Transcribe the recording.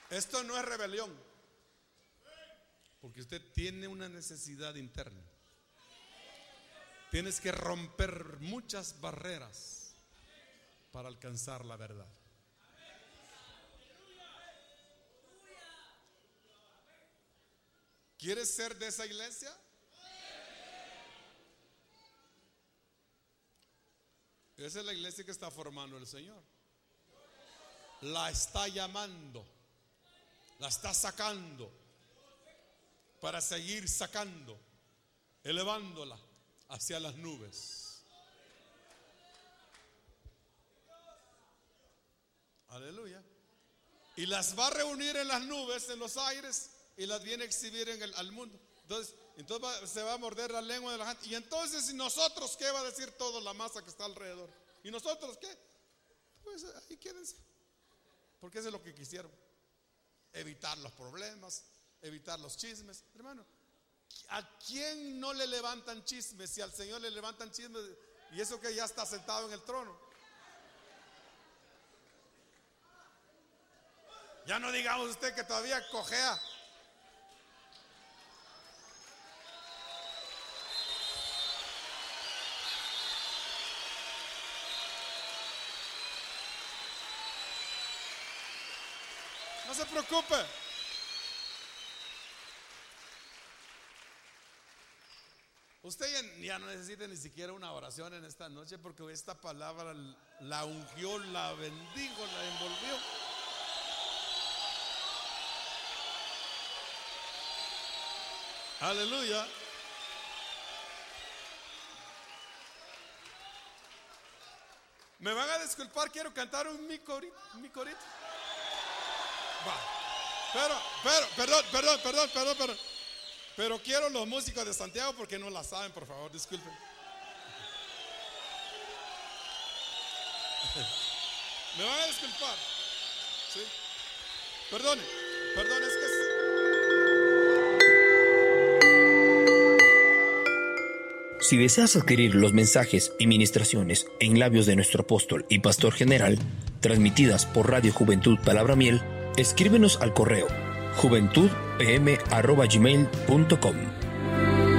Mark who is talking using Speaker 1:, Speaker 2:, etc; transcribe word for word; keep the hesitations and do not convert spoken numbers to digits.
Speaker 1: Esto no es rebelión, porque usted tiene una necesidad interna. Tienes que romper muchas barreras para alcanzar la verdad. ¿Quieres ser de esa iglesia? Esa es la iglesia que está formando el Señor. La está llamando, la está sacando para seguir sacando, elevándola hacia las nubes. Aleluya. Y las va a reunir en las nubes, en los aires, y las viene a exhibir en el, al mundo. Entonces, entonces va, se va a morder la lengua de la gente. Y entonces, ¿y nosotros qué va a decir toda la masa que está alrededor? ¿Y nosotros qué? Pues ahí quédense. Porque eso es lo que quisieron. Evitar los problemas, evitar los chismes. Hermano, ¿a quién no le levantan chismes? Si al Señor le levantan chismes, y eso que ya está sentado en el trono. Ya no digamos usted que todavía cojea. No se preocupe. Usted ya, ya no necesita ni siquiera una oración en esta noche, porque esta palabra la ungió, la bendijo, la envolvió. Aleluya. Me van a disculpar, quiero cantar un mi corito, mi corito. Va. Pero, pero, perdón, perdón, perdón, perdón, perdón. Pero quiero los músicos de Santiago porque no la saben, por favor, disculpen. Me van a disculpar. ¿Sí? Perdone, perdón, es que
Speaker 2: Si deseas adquirir los mensajes y ministraciones en labios de nuestro apóstol y pastor general, transmitidas por Radio Juventud Palabra Miel, escríbenos al correo juventud p m arroba gmail punto com.